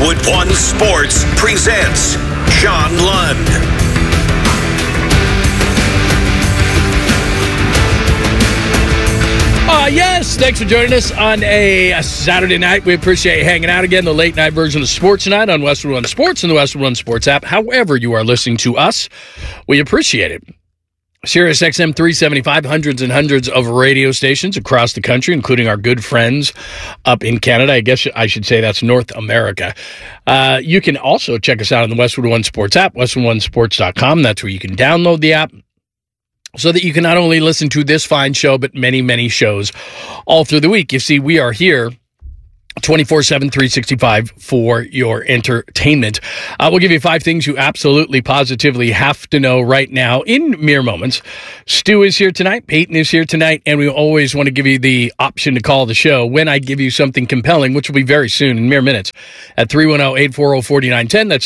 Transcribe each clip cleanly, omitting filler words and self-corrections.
Westwood One Sports presents John Lund. Yes, thanks for joining us on a Saturday night. We appreciate you hanging out again, the late night version of Sports Tonight on Westwood One Sports and the Westwood One Sports app. However you are listening to us, we appreciate it. Sirius XM 375, hundreds and hundreds of radio stations across the country, including our good friends up in Canada. I guess I should say that's North America. You can also check us out on the Westwood One Sports app, westwoodonesports.com. That's where you can download the app, so that you can not only listen to this fine show, but many, many shows all through the week. You see, we are here 24/7, 365 for your entertainment. We'll give you 5 things you absolutely, positively have to know right now in mere moments. Stu is here tonight. Peyton is here tonight. And we always want to give you the option to call the show when I give you something compelling, which will be very soon in mere minutes at 310-840-4910. That's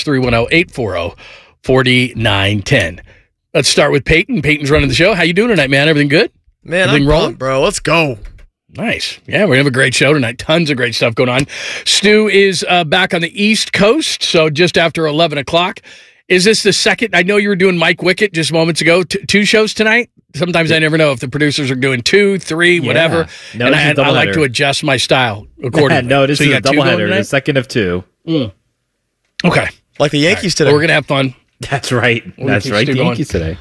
310-840-4910. Let's start with Peyton. Peyton's running the show. How you doing tonight, man? Everything good? Man, Everything I'm rolling? pumped, bro. Let's go. Nice. Yeah, we're going to have a great show tonight. Tons of great stuff going on. Stu is back on the East Coast, so just after 11 o'clock. Is this the second? I know you were doing Mike Wickett just moments ago. 2 shows tonight? Sometimes I never know if the producers are doing 2, 3, whatever. No, and I like to adjust my style accordingly. No, this is a doubleheader. The second of 2. Okay. Like the Yankees today. Well, we're going to have fun. That's right. That's right. The Yankees today.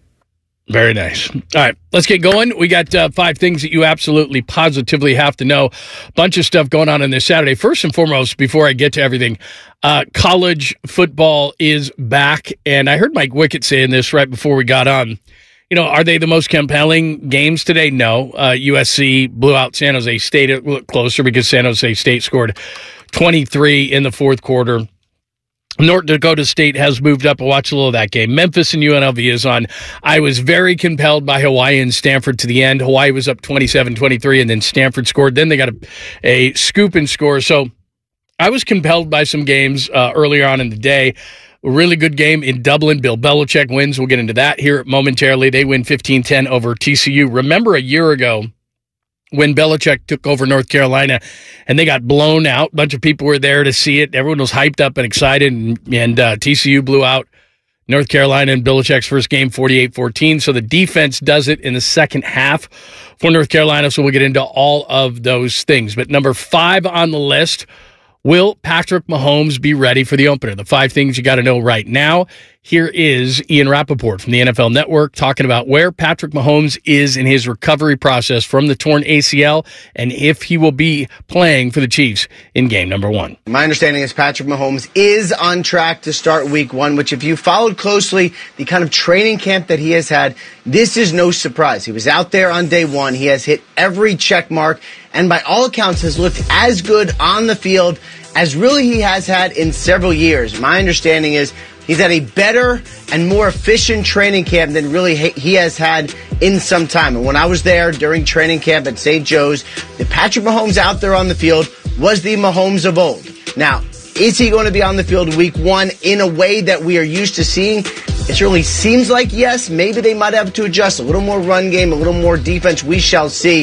Very nice. All right, let's get going. We got 5 things that you absolutely, positively have to know. Bunch of stuff going on this Saturday. First and foremost, before I get to everything, college football is back. And I heard Mike Wickett saying this right before we got on. You know, are they the most compelling games today? No. USC blew out San Jose State. A little closer because San Jose State scored 23 in the fourth quarter. North Dakota State has moved up. I watched a little of that game. Memphis and UNLV is on. I was very compelled by Hawaii and Stanford to the end. Hawaii was up 27-23, and then Stanford scored. Then they got a scoop and score. So I was compelled by some games earlier on in the day. A really good game in Dublin. Bill Belichick wins. We'll get into that here momentarily. They win 15-10 over TCU. Remember a year ago when Belichick took over North Carolina and they got blown out. A bunch of people were there to see it. Everyone was hyped up and excited, and TCU blew out North Carolina in Belichick's first game, 48-14. So the defense does it in the second half for North Carolina, so we'll get into all of those things. But number 5 on the list, will Patrick Mahomes be ready for the opener? The 5 things you got to know right now. Here is Ian Rappaport from the NFL Network talking about where Patrick Mahomes is in his recovery process from the torn ACL and if he will be playing for the Chiefs in game number 1. My understanding is Patrick Mahomes is on track to start week 1, which if you followed closely the kind of training camp that he has had, this is no surprise. He was out there on day 1. He has hit every check mark and by all accounts has looked as good on the field as really he has had in several years. My understanding is he's had a better and more efficient training camp than really he has had in some time. And when I was there during training camp at St. Joe's, the Patrick Mahomes out there on the field was the Mahomes of old. Now, is he going to be on the field week 1 in a way that we are used to seeing? It certainly seems like yes. Maybe they might have to adjust a little more run game, a little more defense. We shall see.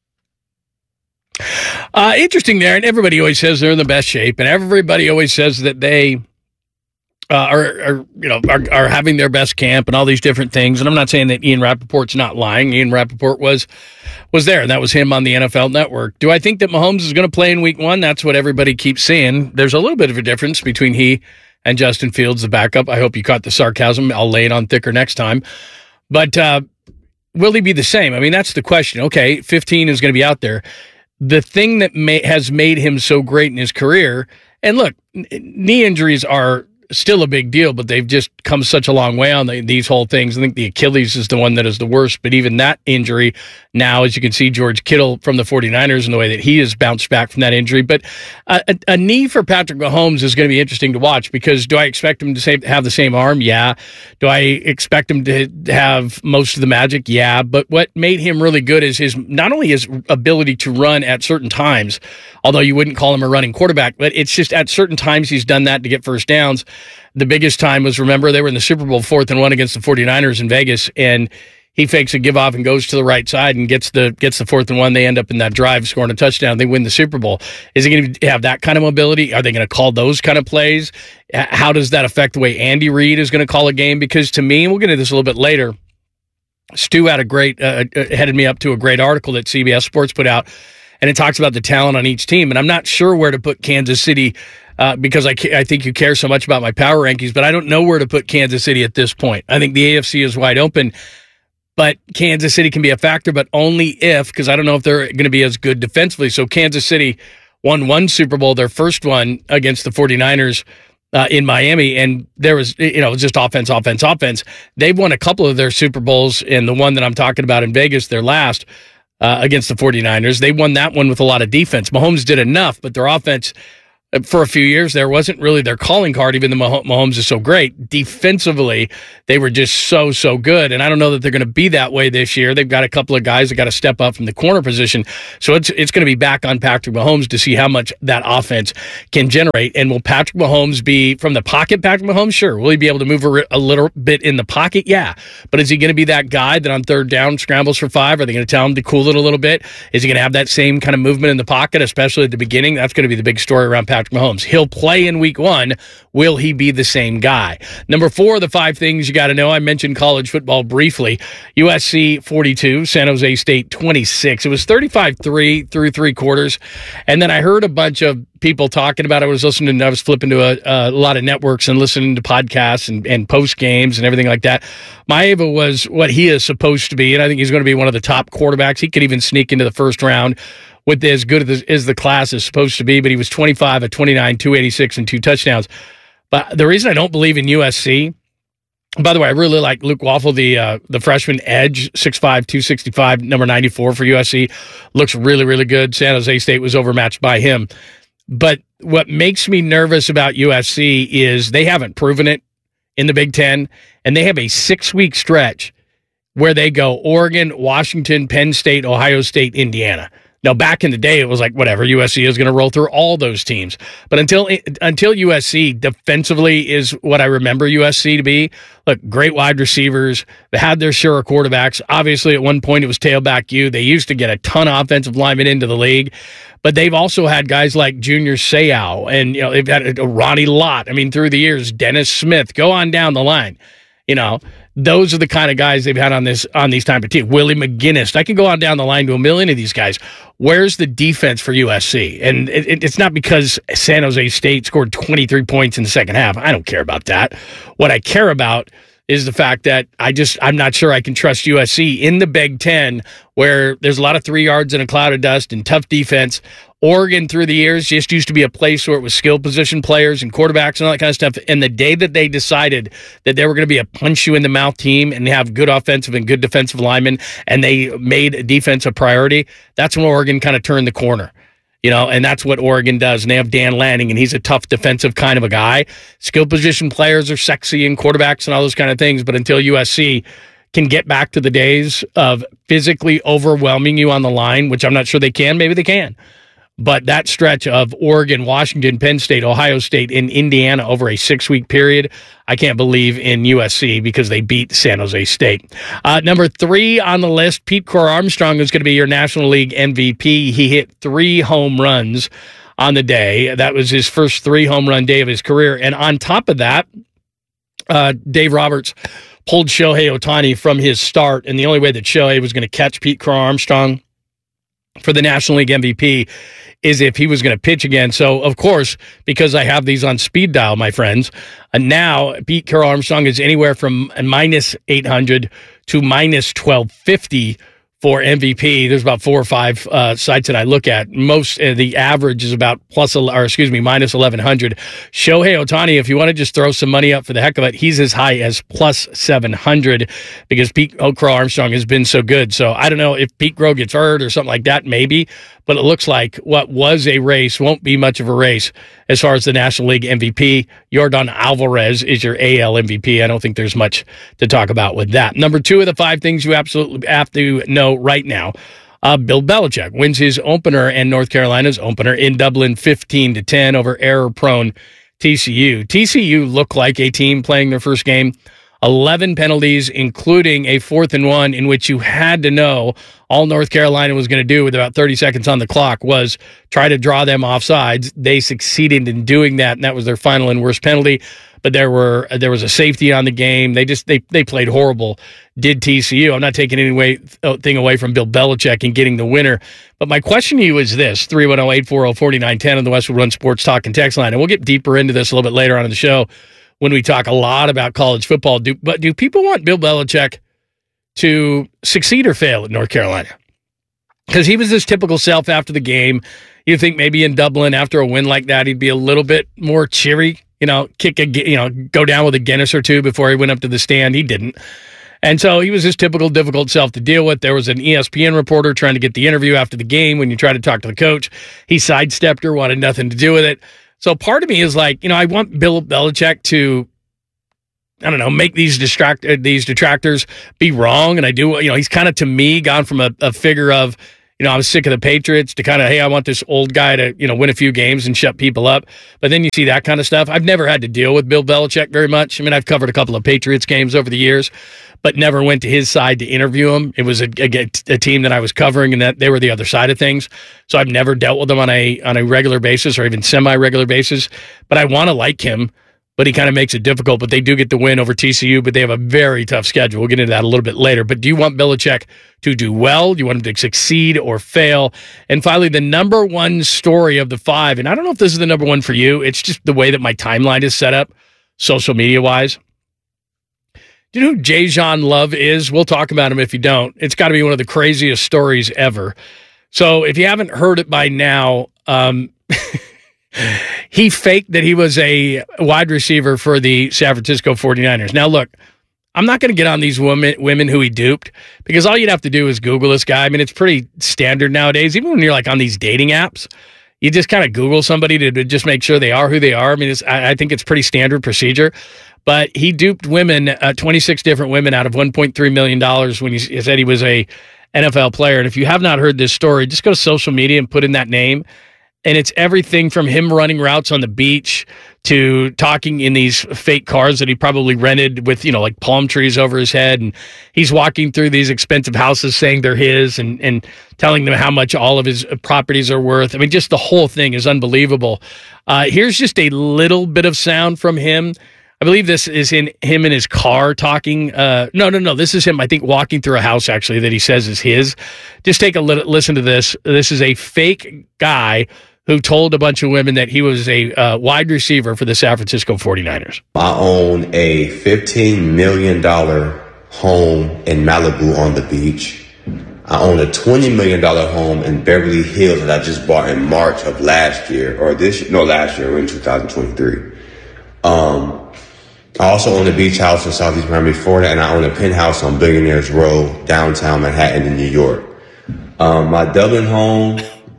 Interesting there, and everybody always says they're in the best shape, and everybody always says that they are having their best camp and all these different things. And I'm not saying that Ian Rappaport's not lying. Ian Rappaport was there, and that was him on the NFL Network. Do I think that Mahomes is going to play in week 1? That's what everybody keeps saying. There's a little bit of a difference between he and Justin Fields, the backup. I hope you caught the sarcasm. I'll lay it on thicker next time. But will he be the same? I mean, that's the question. Okay, 15 is going to be out there. The thing that has made him so great in his career, and look, knee injuries are still a big deal, but they've just come such a long way on these whole things. I think the Achilles is the one that is the worst, but even that injury now, as you can see, George Kittle from the 49ers and the way that he has bounced back from that injury. But a knee for Patrick Mahomes is going to be interesting to watch because do I expect him to have the same arm? Yeah. Do I expect him to have most of the magic? Yeah. But what made him really good is not only his ability to run at certain times, although you wouldn't call him a running quarterback, but it's just at certain times he's done that to get first downs. The biggest time was, remember, they were in the Super Bowl 4th and 1 against the 49ers in Vegas, and he fakes a give off and goes to the right side and gets the 4th and 1. They end up in that drive scoring a touchdown. They win the Super Bowl. Is he going to have that kind of mobility? Are they going to call those kind of plays? How does that affect the way Andy Reid is going to call a game? Because to me, and we'll get into this a little bit later, Stu had a great headed me up to a great article that CBS Sports put out, and it talks about the talent on each team. And I'm not sure where to put Kansas City because I think you care so much about my power rankings, but I don't know where to put Kansas City at this point. I think the AFC is wide open. But Kansas City can be a factor, but only if, because I don't know if they're going to be as good defensively. So Kansas City won one Super Bowl, their first one against the 49ers in Miami, and there was, it was just offense. They've won a couple of their Super Bowls, and the one that I'm talking about in Vegas, their last, against the 49ers, they won that one with a lot of defense. Mahomes did enough, but their offense for a few years there wasn't really their calling card, even though Mahomes is so great. Defensively, they were just so good, and I don't know that they're going to be that way this year. They've got a couple of guys that got to step up from the corner position, so it's going to be back on Patrick Mahomes to see how much that offense can generate. And will Patrick Mahomes be from the pocket Patrick Mahomes? Sure. Will he be able to move a little bit in the pocket? Yeah. But is he going to be that guy that on third down scrambles for 5? Are they going to tell him to cool it a little bit? Is he going to have that same kind of movement in the pocket, especially at the beginning? That's going to be the big story around Patrick Mahomes. He'll play in week 1. Will he be the same guy? Number 4 of the 5 things you got to know. I mentioned college football briefly. USC 42, San Jose State 26. It was 35-3 through 3 quarters. And then I heard a bunch of people talking about it. I was flipping to a lot of networks and listening to podcasts and post games and everything like that. Maeva was what he is supposed to be, and I think he's going to be one of the top quarterbacks. He could even sneak into the first round with as good as the class is supposed to be, but he was 25 of 29, 286, and 2 touchdowns. But the reason I don't believe in USC, by the way, I really like Luke Waffle, the freshman edge, 6'5", 265, number 94 for USC. Looks really, really good. San Jose State was overmatched by him. But what makes me nervous about USC is they haven't proven it in the Big Ten, and they have a 6-week stretch where they go Oregon, Washington, Penn State, Ohio State, Indiana. Now, back in the day, it was like, whatever, USC is going to roll through all those teams. But until USC defensively is what I remember USC to be, look, great wide receivers. They had their share of quarterbacks. Obviously, at one point, it was tailback U. They used to get a ton of offensive linemen into the league. But they've also had guys like Junior Seau, and they've had Ronnie Lott. I mean, through the years, Dennis Smith. Go on down the line. Those are the kind of guys they've had on these type of teams. Willie McGinnis. I can go on down the line to a million of these guys. Where's the defense for USC? And it's not because San Jose State scored 23 points in the second half. I don't care about that. What I care about is the fact that I'm not sure I can trust USC in the Big Ten, where there's a lot of 3 yards in a cloud of dust and tough defense. Oregon, through the years, just used to be a place where it was skill position players and quarterbacks and all that kind of stuff. And the day that they decided that they were going to be a punch-you-in-the-mouth team and have good offensive and good defensive linemen, and they made defense a priority, that's when Oregon kind of turned the corner. And that's what Oregon does. And they have Dan Lanning, and he's a tough defensive kind of a guy. Skill position players are sexy and quarterbacks and all those kind of things. But until USC can get back to the days of physically overwhelming you on the line, which I'm not sure they can, maybe they can. But that stretch of Oregon, Washington, Penn State, Ohio State, and Indiana over a 6-week period, I can't believe in USC because they beat San Jose State. Number 3 on the list, Pete Crow-Armstrong is going to be your National League MVP. He hit 3 home runs on the day. That was his first 3 home run day of his career. And on top of that, Dave Roberts pulled Shohei Ohtani from his start, and the only way that Shohei was going to catch Pete Crow-Armstrong for the National League MVP is if he was going to pitch again. So, of course, because I have these on speed dial, my friends, now Pete Crow-Armstrong is anywhere from minus 800 to minus 1250 for MVP. There's about 4 or 5 sites that I look at. The average is about minus 1,100. Shohei Ohtani, if you want to just throw some money up for the heck of it, he's as high as plus 700 because Pete Crow-Armstrong has been so good. So I don't know if Pete Crow gets hurt or something like that, maybe, but it looks like what was a race won't be much of a race as far as the National League MVP. Yordan Alvarez is your AL MVP. I don't think there's much to talk about with that. Number 2 of the 5 things you absolutely have to know right now. Bill Belichick wins his opener and North Carolina's opener in Dublin 15-10 over error-prone TCU. TCU looked like a team playing their first game 11 penalties, including a 4th and 1 in which you had to know all North Carolina was going to do with about 30 seconds on the clock was try to draw them offsides. They succeeded in doing that, and that was their final and worst penalty. But there was a safety on the game. They played horrible, did TCU. I'm not taking anything away from Bill Belichick and getting the winner. But my question to you is this, 310-840-4910 on the Westwood One Sports Talk and Text line. And we'll get deeper into this a little bit later on in the show when we talk a lot about college football. But do people want Bill Belichick to succeed or fail at North Carolina? Because he was his typical self after the game. You think maybe in Dublin after a win like that, he'd be a little bit more cheery, go down with a Guinness or two before he went up to the stand. He didn't. And so he was his typical difficult self to deal with. There was an ESPN reporter trying to get the interview after the game. When you try to talk to the coach, he sidestepped her, wanted nothing to do with it. So part of me is like, I want Bill Belichick to, make these detractors be wrong. And I do, he's kind of, to me, gone from a figure of, I was sick of the Patriots to kind of, hey, I want this old guy to, win a few games and shut people up. But then you see that kind of stuff. I've never had to deal with Bill Belichick very much. I mean, I've covered a couple of Patriots games over the years, but never went to his side to interview him. It was a team that I was covering, and that they were the other side of things. So I've never dealt with him on a regular basis or even semi-regular basis. But I want to like him. But he kind of makes it difficult. But they do get the win over TCU, but they have a very tough schedule. We'll get into that a little bit later. But do you want Belichick to do well? Do you want him to succeed or fail? And finally, the number one story of the 5, and I don't know if this is the number one for you. It's just the way that my timeline is set up, social media-wise. Do you know who J-John Love is? We'll talk about him if you don't. It's got to be one of the craziest stories ever. So if you haven't heard it by now, he faked that he was a wide receiver for the San Francisco 49ers. Now, look, I'm not going to get on these women who he duped, because all you'd have to do is Google this guy. I mean, it's pretty standard nowadays. Even when you're like on these dating apps, you just kind of Google somebody to just make sure they are who they are. I mean, I think it's pretty standard procedure. But he duped women, 26 different women, out of $1.3 million when he said he was a NFL player. And if you have not heard this story, just go to social media and put in that name. And it's everything from him running routes on the beach to talking in these fake cars that he probably rented with, like palm trees over his head. And he's walking through these expensive houses saying they're his and telling them how much all of his properties are worth. I mean, just the whole thing is unbelievable. Here's just a little bit of sound from him. I believe this is him in his car talking. No. This is him, I think, walking through a house, actually, that he says is his. Just take a listen to this. This is a fake guy who told a bunch of women that he was a wide receiver for the San Francisco 49ers. I own a $15 million home in Malibu on the beach. I own a $20 million home in Beverly Hills that I just bought in March of last year, last year, we're in 2023. I also own a beach house in Southeast Miami, Florida, and I own a penthouse on Billionaires Row, downtown Manhattan in New York. My Dublin home,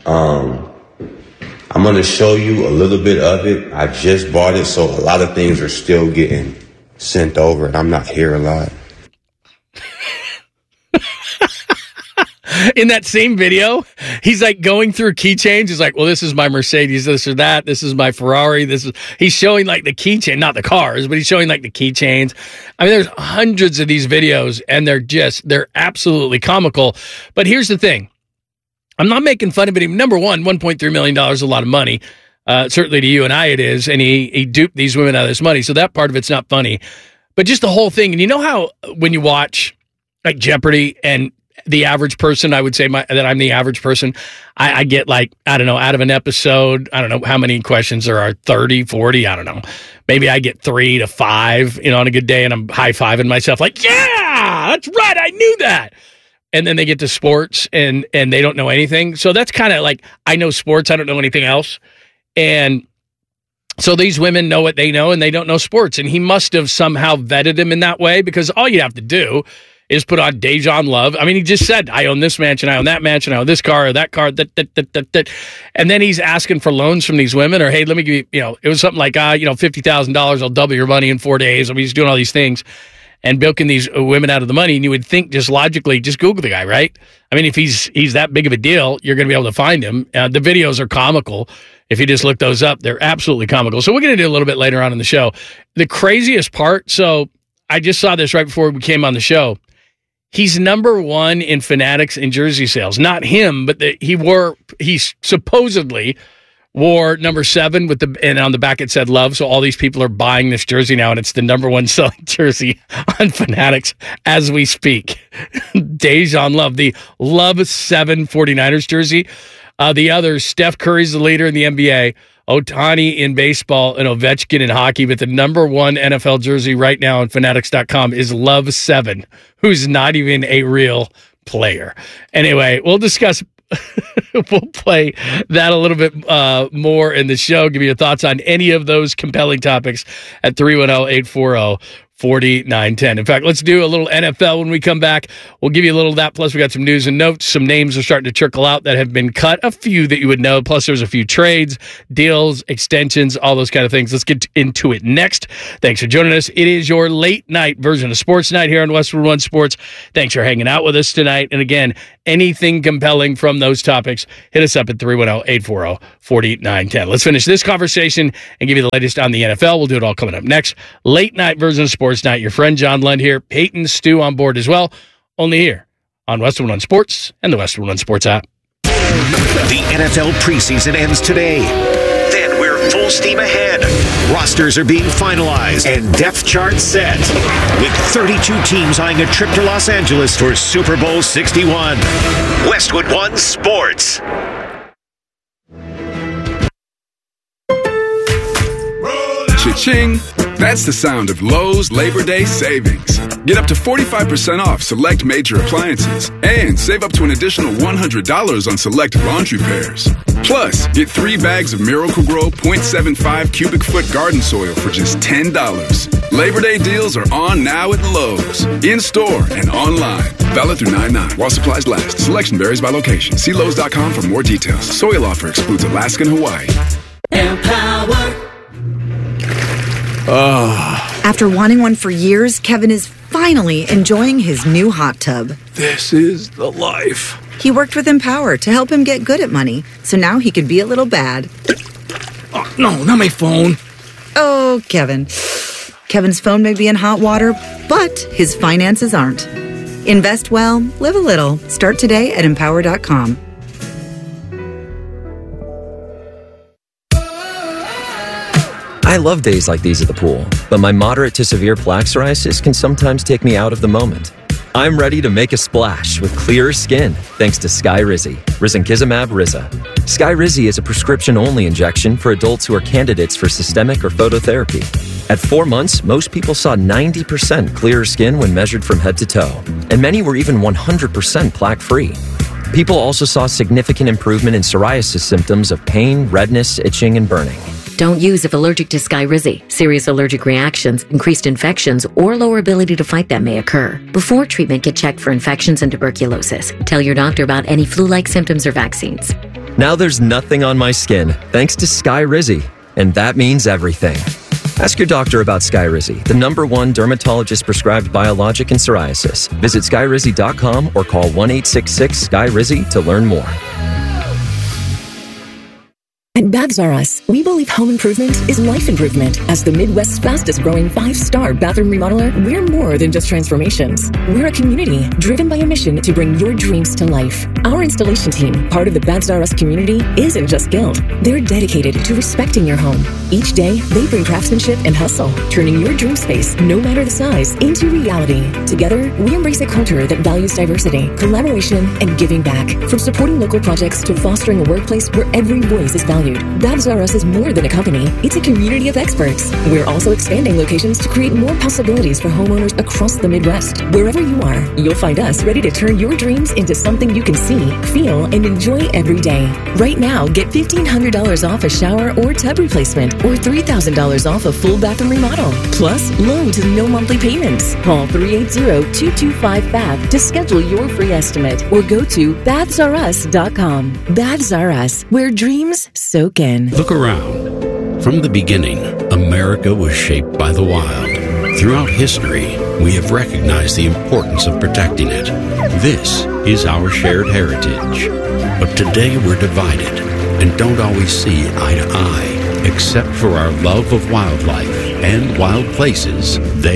I'm going to show you a little bit of it. I just bought it, so a lot of things are still getting sent over, and I'm not here a lot. In that same video, he's like going through keychains. He's like, well, this is my Mercedes, this or that. This is my Ferrari. He's showing like the keychain, not the cars, but he's showing like the keychains. I mean, there's hundreds of these videos, and they're absolutely comical. But here's the thing. I'm not making fun of it. Number one, $1.3 million is a lot of money. Certainly to you and I it is. And he duped these women out of this money. So that part of it's not funny. But just the whole thing. And you know how when you watch like Jeopardy and the average person, I would say that I'm the average person, I get like, I don't know, out of an episode, I don't know how many questions there are, 30, 40, I don't know. Maybe I get 3 to 5, on a good day, and I'm high-fiving myself like, yeah, that's right, I knew that. And then they get to sports and they don't know anything. So that's kind of like, I know sports, I don't know anything else. And so these women know what they know and they don't know sports. And he must have somehow vetted him in that way, because all you have to do is put on J-John Love. I mean, he just said, I own this mansion, I own that mansion, I own this car or that car, that. And then he's asking for loans from these women, or, hey, let me give you, it was something like, $50,000, I'll double your money in 4 days. I mean, he's doing all these things and bilking these women out of the money. And you would think just logically, just Google the guy, right? I mean, if he's that big of a deal, you're going to be able to find him. The videos are comical. If you just look those up, they're absolutely comical. So we're going to do a little bit later on in the show. The craziest part, so I just saw this right before we came on the show. He's number one in Fanatics and jersey sales. Not him, but he supposedly wore number 7 and on the back it said Love. So all these people are buying this jersey now, and it's the number one selling jersey on Fanatics as we speak. Dejan Love, the Love 7 49ers jersey. The others, Steph Curry's the leader in the NBA, Ohtani in baseball, and Ovechkin in hockey. But the number one NFL jersey right now on Fanatics.com is Love 7, who's not even a real player. Anyway, we'll discuss. We'll play that a little bit more in the show. Give me your thoughts on any of those compelling topics at 310-840-4910. In fact, let's do a little NFL when we come back. We'll give you a little of that. Plus, we got some news and notes. Some names are starting to trickle out that have been cut. A few that you would know. Plus, there's a few trades, deals, extensions, all those kind of things. Let's get into it next. Thanks for joining us. It is your late night version of Sports Night here on Westwood One Sports. Thanks for hanging out with us tonight. And again, anything compelling from those topics, hit us up at 310-840-4910. Let's finish this conversation and give you the latest on the NFL. We'll do it all coming up next. Late night version of Sports Night. Your friend John Lund here. Peyton Stu on board as well. Only here on Westwood One Sports and the Westwood One Sports app. The NFL preseason ends today. Then we're full steam ahead. Rosters are being finalized and depth charts set. With 32 teams eyeing a trip to Los Angeles for Super Bowl 61. Westwood One Sports. Cha-ching! That's the sound of Lowe's Labor Day savings. Get up to 45% off select major appliances and save up to an additional $100 on select laundry pairs. Plus, get 3 bags of Miracle-Gro 0.75 cubic foot garden soil for just $10. Labor Day deals are on now at Lowe's, in-store and online. Valid through 9/9 while supplies last. Selection varies by location. See Lowe's.com for more details. Soil offer excludes Alaska and Hawaii. Empower. After wanting one for years, Kevin is finally enjoying his new hot tub. This is the life. He worked with Empower to help him get good at money, so now he could be a little bad. Oh, no, not my phone. Oh, Kevin. Kevin's phone may be in hot water, but his finances aren't. Invest well, live a little. Start today at Empower.com. I love days like these at the pool, but my moderate to severe plaque psoriasis can sometimes take me out of the moment. I'm ready to make a splash with clearer skin thanks to Skyrizi, risankizumab Riza. Skyrizi is a prescription-only injection for adults who are candidates for systemic or phototherapy. At 4 months, most people saw 90% clearer skin when measured from head to toe, and many were even 100% plaque-free. People also saw significant improvement in psoriasis symptoms of pain, redness, itching, and burning. Don't use if allergic to Skyrizi. Serious allergic reactions, increased infections, or lower ability to fight them may occur. Before treatment, get checked for infections and tuberculosis. Tell your doctor about any flu-like symptoms or vaccines. Now there's nothing on my skin thanks to Skyrizi, and that means everything. Ask your doctor about Skyrizi, the #1 dermatologist-prescribed biologic in psoriasis. Visit Skyrizi.com or call 1-866-SKYRIZI to learn more. At Baths R Us, we believe home improvement is life improvement. As the Midwest's fastest growing 5-star bathroom remodeler, we're more than just transformations. We're a community driven by a mission to bring your dreams to life. Our installation team, part of the Baths R Us community, isn't just skilled. They're dedicated to respecting your home. Each day, they bring craftsmanship and hustle, turning your dream space, no matter the size, into reality. Together, we embrace a culture that values diversity, collaboration, and giving back. From supporting local projects to fostering a workplace where every voice is valued. Baths R Us is more than a company, it's a community of experts. We're also expanding locations to create more possibilities for homeowners across the Midwest. Wherever you are, you'll find us ready to turn your dreams into something you can see, feel, and enjoy every day. Right now, get $1,500 off a shower or tub replacement, or $3,000 off a full bathroom remodel. Plus, low to no monthly payments. Call 380-225-BATH to schedule your free estimate, or go to bathsrus.com. Baths R Us, where dreams soak in. Look around. From the beginning, America was shaped by the wild. Throughout history, we have recognized the importance of protecting it. This is our shared heritage. But today we're divided and don't always see eye to eye. Except for our love of wildlife and wild places, they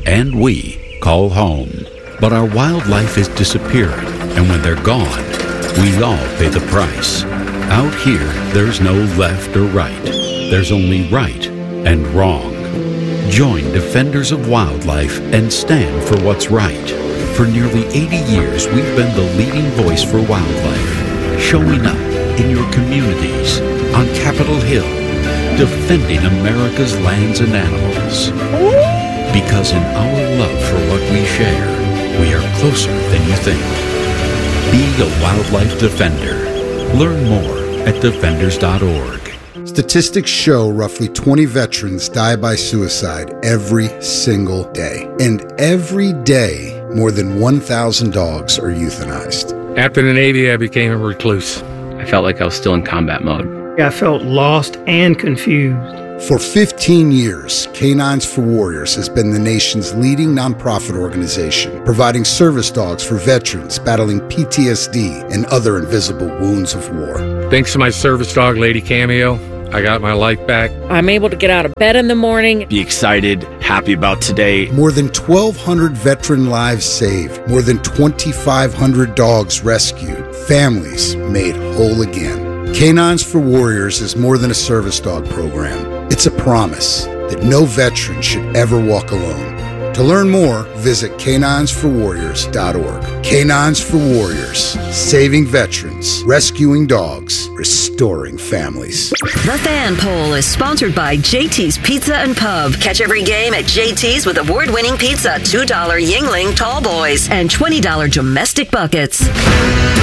and we call home. But our wildlife is disappearing, and when they're gone, we all pay the price. Out here, there's no left or right. There's only right and wrong. Join Defenders of Wildlife and stand for what's right. For nearly 80 years, we've been the leading voice for wildlife, showing up in your communities, on Capitol Hill, defending America's lands and animals. Because in our love for what we share, we are closer than you think. Be a wildlife defender. Learn more at defenders.org. Statistics show roughly 20 veterans die by suicide every single day. And every day, more than 1,000 dogs are euthanized. After the Navy, I became a recluse. I felt like I was still in combat mode. I felt lost and confused. For 15 years, Canines for Warriors has been the nation's leading nonprofit organization, providing service dogs for veterans battling PTSD and other invisible wounds of war. Thanks to my service dog, Lady Cameo, I got my life back. I'm able to get out of bed in the morning. Be excited, happy about today. More than 1,200 veteran lives saved. More than 2,500 dogs rescued. Families made whole again. Canines for Warriors is more than a service dog program. It's a promise that no veteran should ever walk alone. To learn more, visit caninesforwarriors.org. Canines for Warriors, saving veterans, rescuing dogs, restoring families. The Fan Poll is sponsored by JT's Pizza and Pub. Catch every game at JT's with award-winning pizza, $2 Yingling Tall Boys, and $20 domestic buckets.